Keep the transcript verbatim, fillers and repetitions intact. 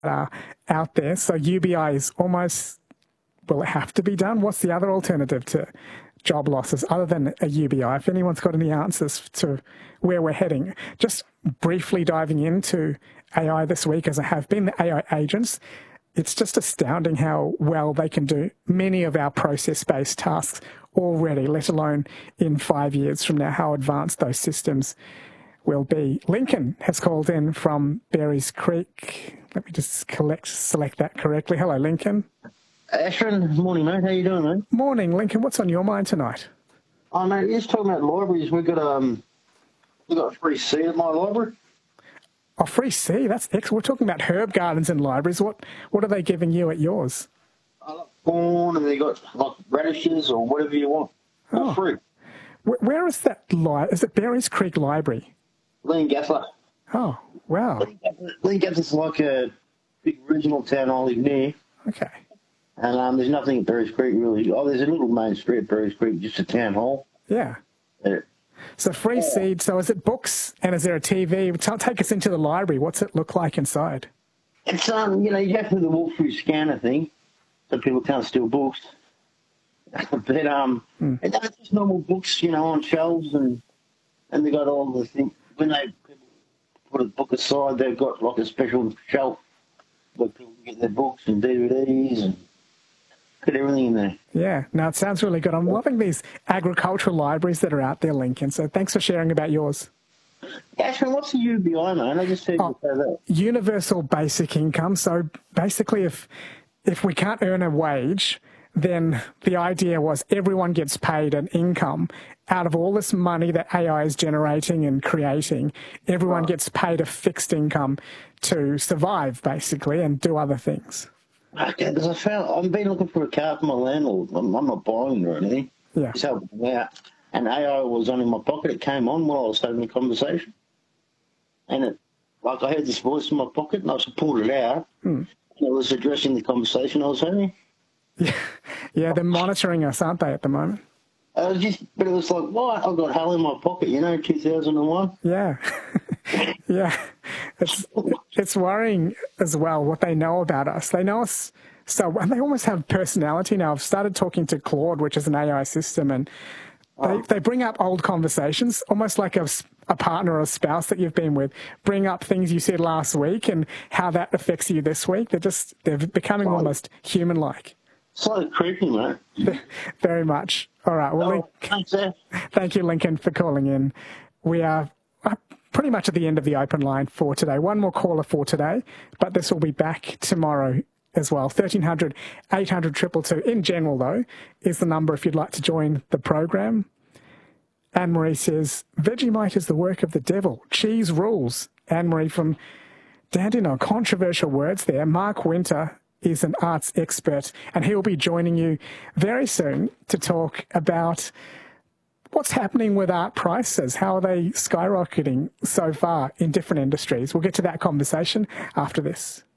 are out there. So U B I is almost, will it have to be done? What's the other alternative to job losses other than a U B I? If anyone's got any answers to where we're heading, just briefly diving into A I this week, as I have been, the A I agents, it's just astounding how well they can do many of our process-based tasks already, let alone in five years from now, how advanced those systems will be. Lincoln has called in from Berries Creek. Let me just collect, select that correctly. Hello, Lincoln. Ashwin, morning, mate. How you doing, mate? Morning, Lincoln. What's on your mind tonight? Oh, mate, you're just talking about libraries. We've got um, we've got a free seat at my library. Oh, free seat. That's excellent. We're talking about herb gardens and libraries. What what are they giving you at yours? I love corn, and they got like radishes or whatever you want. All Oh. free. Where, where is that? Li- is it Berries Creek Library? Leongatha. Oh, wow. Leongatha's like a big regional town I live near, Okay. and um, there's nothing at Berries Creek really. Oh, there's a little main street at Berries Creek, just a town hall. Yeah. There. So free seed. So is it books and is there a T V? T- Take us into the library. What's it look like inside? It's um, you know, you have to do the walk-through scanner thing, so people can't steal books. but um, Hmm. and that's just normal books, you know, on shelves, and and they got all the things. When they people put a book aside, they've got like a special shelf where people can get their books and D V Ds and put everything in there. Yeah. No, it sounds really good. I'm loving these agricultural libraries that are out there, Lincoln. So thanks for sharing about yours. Ashwin, what's the U B I, man? I just heard Oh. you say that. Universal basic income. So basically, if if we can't earn a wage, then the idea was everyone gets paid an income out of all this money that A I is generating and creating. Everyone gets paid a fixed income to survive, basically, and do other things. Okay, because I found I've been looking for a car for my landlord. I'm, I'm not buying or anything. Yeah. Just helping me out. And A I was on in my pocket. It came on while I was having a conversation. And it, like I heard this voice in my pocket, and I just pulled it out. Hmm. And it was addressing the conversation I was having. Yeah, yeah, they're monitoring us, aren't they, at the moment? I was just, but it was like, what? I've got hell in my pocket, you know, two thousand one. Yeah, yeah. It's it's worrying as well what they know about us. They know us so, and they almost have personality now. I've started talking to Claude, which is an A I system, and they, they bring up old conversations, almost like a, a partner or a spouse that you've been with. Bring up things you said last week and how that affects you this week. They're just they're becoming Oh. almost human-like. So creepy, mate. Very much. All right. Well, Oh, Link, thanks, Ash. thank you, Lincoln, for calling in. We are uh, pretty much at the end of the open line for today. One more caller for today, but this will be back tomorrow as well. thirteen hundred, eight hundred, two two two. In general, though, is the number if you'd like to join the program. Anne-Marie says, Vegemite is the work of the devil. Cheese rules. Anne-Marie from Dandenong. Controversial words there. Mark Winter is an arts expert, and he'll be joining you very soon to talk about what's happening with art prices. How are they skyrocketing so far in different industries? We'll get to that conversation after this.